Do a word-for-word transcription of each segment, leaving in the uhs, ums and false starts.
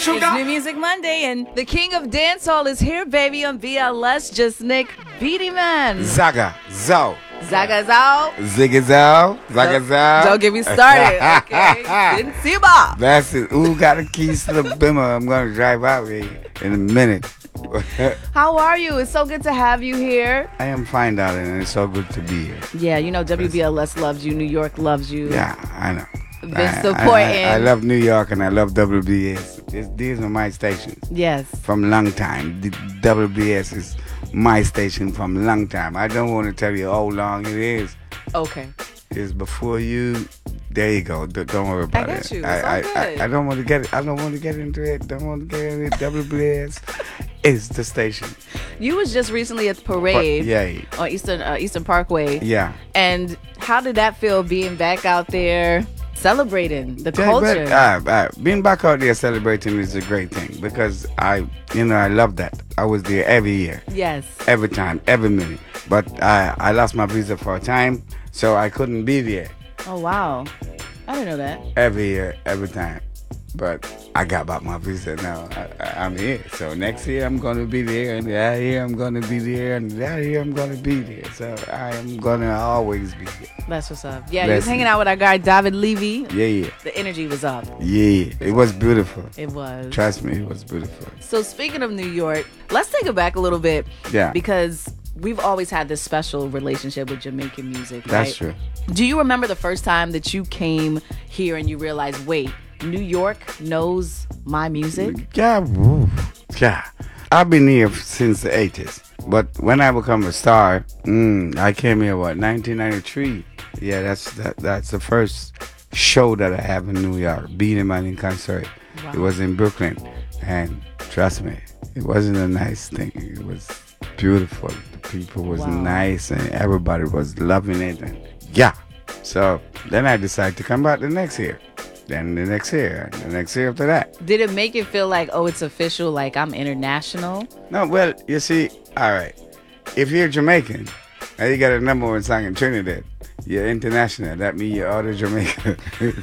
sugar. It's New Music Monday, and the king of dancehall is here, baby, on B L S. Just Nick Beatty Man. Zaga, Zow. Zaga Zow. Ziggy Zow. Zaga Zow. Don't get me started, okay? Didn't see about. That's it. Who got the keys to the bimmer? I'm going to drive out here in a minute. How are you? It's so good to have you here. I am fine, darling, and it's so good to be here. Yeah, you know W B L S loves you. New York loves you. Yeah, I know. Been I, supporting. I, I, I love New York and I love W B S. This, these are my stations. Yes. From long time. The W B S is my station from long time. I don't want to tell you how long it is. Okay. It's before you. There you go. D- don't worry about I it. got you. It's I, all I, good. I, I don't want to get it. I don't want to get into it. Don't want to get into it. W B S is the station. You was just recently at the parade. Yeah. On Eastern uh, Eastern Parkway. Yeah. And how did that feel being back out there celebrating the Yeah, culture? but, uh, uh, being back out there celebrating is a great thing because I, you know, I love that. I was there every year. Yes. Every time, every minute. But I, I lost my visa for a time, so I couldn't be there. Oh, wow. I didn't know that. Every year, every time. But I got back my visa now. I, I, I'm here. So next year I'm going to be there, and that year I'm going to be there, and that year I'm going to be there. So I am going to always be there. That's what's up. Yeah, you was Listen. hanging out with our guy, David Levy. Yeah, yeah. The energy was up. Yeah, it was beautiful. It was. Trust me, it was beautiful. So speaking of New York, let's take it back a little bit. Yeah. Because we've always had this special relationship with Jamaican music, right? That's true. Do you remember the first time that you came here and you realized, wait, New York knows my music? Yeah, woo. Yeah. I've been here since the eighties. But when I become a star, mm, I came here, what, nineteen ninety-three? Yeah, that's that, that's the first show that I have in New York, Beenie Man in concert. Wow. It was in Brooklyn. And trust me, it wasn't a nice thing. It was beautiful. The people was Wow. nice and everybody was loving it. And yeah. So then I decided to come back the next year. Then the next year, the next year after that. Did it make it feel like, oh, it's official, like I'm international? No, well, you see, all right. If you're Jamaican and you got a number one song in Trinidad, you're international. That means you're out of Jamaica.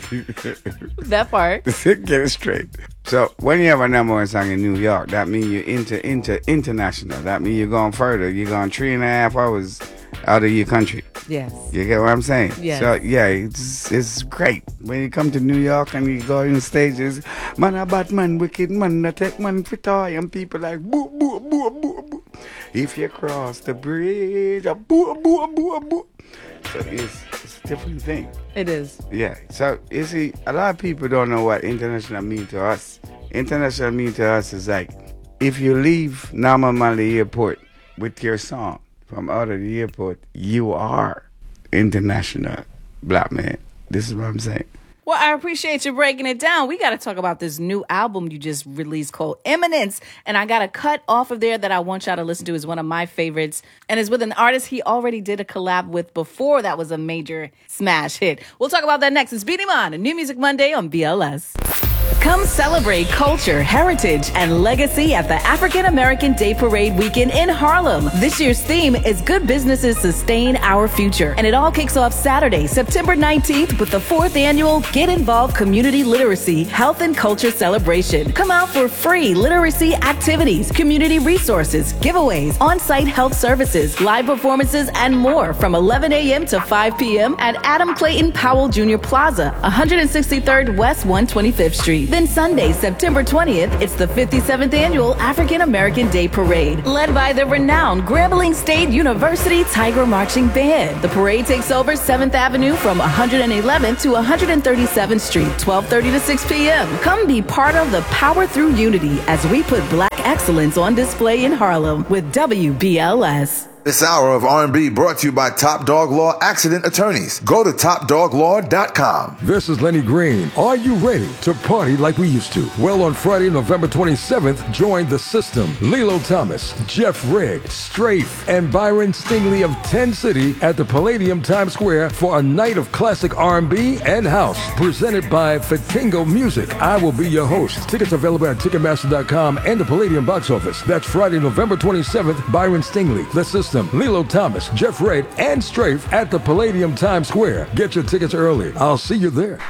That part. Get it straight. So when you have a number one song in New York, that means you're inter, inter, international. That means you're going further. You're going three and a half hours out of your country. Yes. You get what I'm saying? Yes. So, yeah, it's it's great. When you come to New York and you go in stages, man, a bad man, wicked man, I take man for toy, and people like, boo, boo, boo, boo, boo. If you cross the bridge, a boo, boo, boo, boo. So it's, it's a different thing. It is. Yeah. So, you see, a lot of people don't know what international mean to us. International mean to us is like, if you leave Norman Manley Airport with your song, from out of the airport, you are international black man. This is what I'm saying. Well, I appreciate you breaking it down. We got to talk about this new album you just released called Eminence. And I got a cut off of there that I want y'all to listen to. Is one of my favorites. And is with an artist he already did a collab with before that was a major smash hit. We'll talk about that next. It's Beenie Man, a New Music Monday on B L S. Come celebrate culture, heritage, and legacy at the African American Day Parade weekend in Harlem. This year's theme is Good Businesses Sustain Our Future. And it all kicks off Saturday, September nineteenth with the fourth annual Get Involved Community Literacy, Health and Culture Celebration. Come out for free literacy activities, community resources, giveaways, on-site health services, live performances, and more from eleven a.m. to five p.m. at Adam Clayton Powell Junior Plaza, one sixty-third West one hundred twenty-fifth Street. Then Sunday, September twentieth, it's the fifty-seventh Annual African American Day Parade, led by the renowned Grambling State University Tiger Marching Band. The parade takes over seventh Avenue from one hundred eleventh to one hundred thirty-seventh Street, twelve thirty to six p.m. Come be part of the Power Through Unity as we put Black excellence on display in Harlem with W B L S. This hour of R and B brought to you by Top Dog Law Accident Attorneys. Go to top dog law dot com. This is Lenny Green. Are you ready to party like we used to? Well, on Friday, November twenty-seventh, join The System, Lilo Thomas, Jeff Redd, Strafe, and Byron Stingley of ten City at the Palladium Times Square for a night of classic R and B and house, presented by Fatingo Music. I will be your host. Tickets available at ticketmaster dot com and the Palladium box office. That's Friday, November twenty-seventh, Byron Stingley, The System, Lilo Thomas, Jeff Redd, and Strafe at the Palladium Times Square. Get your tickets early. I'll see you there. Ah!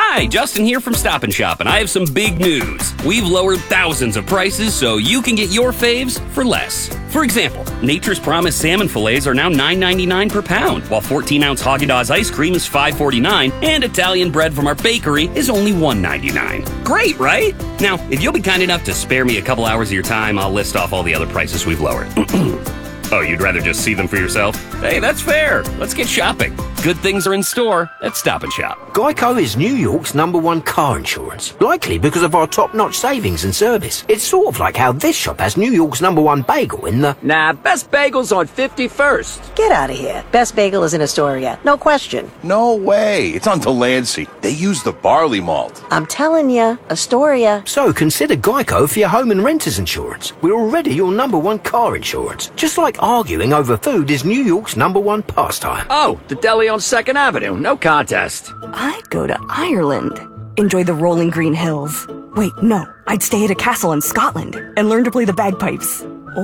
Hi, Justin here from Stop and Shop, and I have some big news. We've lowered thousands of prices so you can get your faves for less. For example, Nature's Promise salmon fillets are now nine ninety-nine per pound, while fourteen ounce Haagen-Dazs ice cream is five forty-nine, and Italian bread from our bakery is only one ninety-nine. Great, right? Now, if you'll be kind enough to spare me a couple hours of your time, I'll list off all the other prices we've lowered. Oh, you'd rather just see them for yourself? Hey, that's fair. Let's get shopping. Good things are in store at Stop and Shop. Geico is New York's number one car insurance, likely because of our top-notch savings and service. It's sort of like how this shop has New York's number one bagel in the... Nah, Best Bagel's on fifty-first. Get out of here. Best Bagel is in Astoria. No question. No way. It's on Delancey. They use the barley malt. I'm telling you, Astoria. So consider Geico for your home and renter's insurance. We're already your number one car insurance. Just like arguing over food is New York's number one pastime. Oh, the deli on second Avenue. No contest. I'd go to Ireland. Enjoy the rolling green hills. Wait, no. I'd stay at a castle in Scotland and learn to play the bagpipes.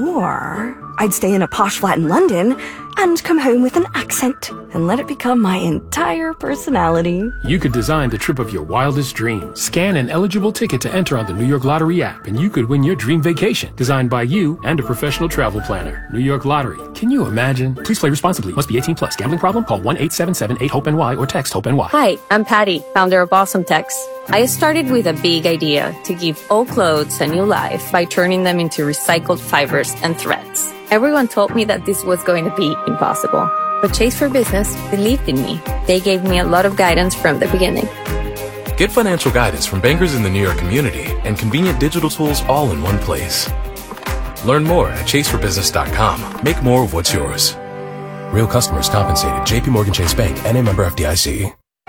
Or I'd stay in a posh flat in London and come home with an accent and let it become my entire personality. You could design the trip of your wildest dreams. Scan an eligible ticket to enter on the New York Lottery app, and you could win your dream vacation, designed by you and a professional travel planner. New York Lottery. Can you imagine? Please play responsibly. Must be eighteen plus. Gambling problem? Call one eight seven seven eight hope N Y or text HOPE-NY. Hi, I'm Patty, founder of Awesome Tex. I started with a big idea to give old clothes a new life by turning them into recycled fibers and threads. Everyone told me that this was going to be impossible, but Chase for Business believed in me. They gave me a lot of guidance from the beginning. Get financial guidance from bankers in the New York community and convenient digital tools all in one place. Learn more at chase for business dot com. Make more of what's yours. Real customers compensated. J P Morgan Chase Bank, N A member F D I C.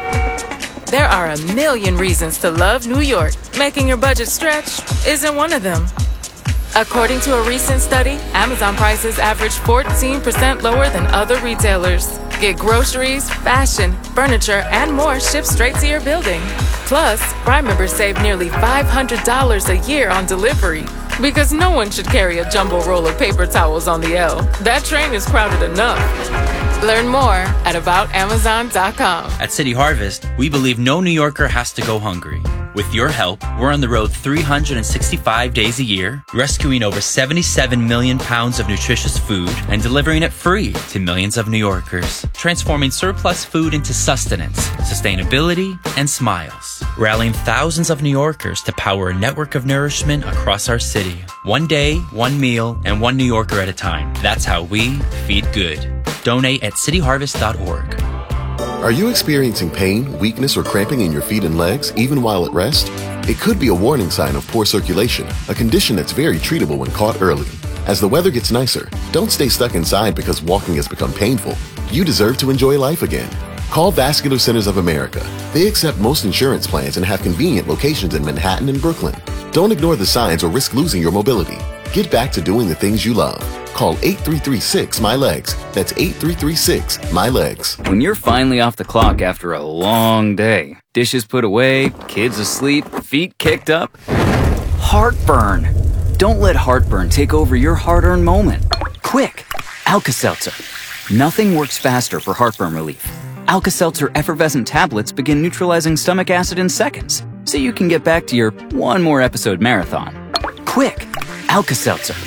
There are a million reasons to love New York. Making your budget stretch isn't one of them. According to a recent study, Amazon prices average fourteen percent lower than other retailers. Get groceries, fashion, furniture, and more shipped straight to your building. Plus, Prime members save nearly five hundred dollars a year on delivery. Because no one should carry a jumbo roll of paper towels on the L. That train is crowded enough. Learn more at about amazon dot com. At City Harvest, we believe no New Yorker has to go hungry. With your help, we're on the road three hundred sixty-five days a year, rescuing over seventy-seven million pounds of nutritious food and delivering it free to millions of New Yorkers, transforming surplus food into sustenance, sustainability, and smiles, rallying thousands of New Yorkers to power a network of nourishment across our city. One day, one meal, and one New Yorker at a time. That's how we feed good. Donate at city harvest dot org. Are you experiencing pain, weakness, or cramping in your feet and legs, even while at rest? It could be a warning sign of poor circulation, a condition that's very treatable when caught early. As the weather gets nicer, don't stay stuck inside because walking has become painful. You deserve to enjoy life again. Call Vascular Centers of America. They accept most insurance plans and have convenient locations in Manhattan and Brooklyn. Don't ignore the signs or risk losing your mobility. Get back to doing the things you love. Call eight three three six M Y L E G S. That's eight three three six M Y L E G S. When you're finally off the clock after a long day, dishes put away, kids asleep, feet kicked up, heartburn. Don't let heartburn take over your hard-earned moment. Quick, Alka-Seltzer. Nothing works faster for heartburn relief. Alka-Seltzer effervescent tablets begin neutralizing stomach acid in seconds, so you can get back to your one more episode marathon. Quick, Alka-Seltzer.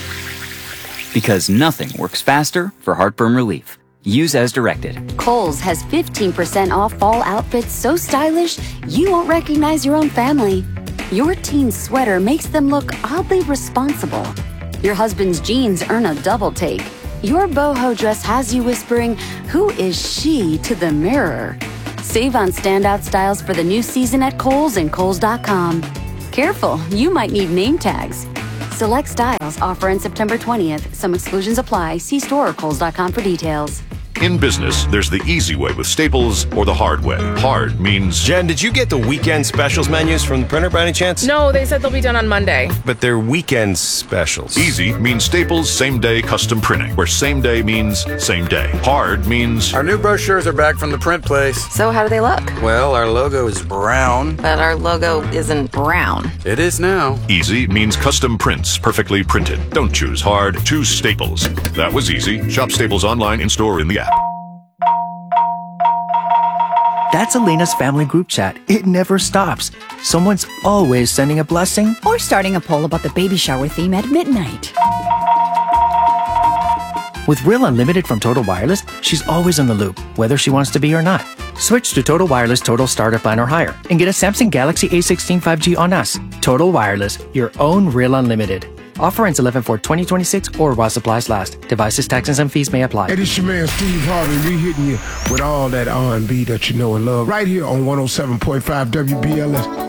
Because nothing works faster for heartburn relief. Use as directed. Kohl's has fifteen percent off fall outfits so stylish you won't recognize your own family. Your teen's sweater makes them look oddly responsible. Your husband's jeans earn a double take. Your boho dress has you whispering, "Who is she?" to the mirror. Save on standout styles for the new season at Kohl's and Kohl's dot com. Careful, you might need name tags. Select styles offer on September twentieth. Some exclusions apply. See store or Kohl's dot com for details. In business, there's the easy way with Staples or the hard way. Hard means... Jen, did you get the weekend specials menus from the printer by any chance? No, they said they'll be done on Monday. But they're weekend specials. Easy means Staples same-day custom printing, where same day means same day. Hard means... Our new brochures are back from the print place. So how do they look? Well, our logo is brown. But our logo isn't brown. It is now. Easy means custom prints, perfectly printed. Don't choose hard, choose Staples. That was easy. Shop Staples online, in-store, in the app. That's Elena's family group chat. It never stops. Someone's always sending a blessing or starting a poll about the baby shower theme at midnight. With Real Unlimited from Total Wireless, she's always in the loop, whether she wants to be or not. Switch to Total Wireless Total Starter Plan or higher and get a Samsung Galaxy A sixteen five G on us. Total Wireless, your own Real Unlimited. Offer ends eleven four twenty twenty-six or while supplies last. Devices, taxes, and fees may apply. Hey, this your man Steve Harvey. We hitting you with all that R and B that you know and love right here on one oh seven point five W B L S.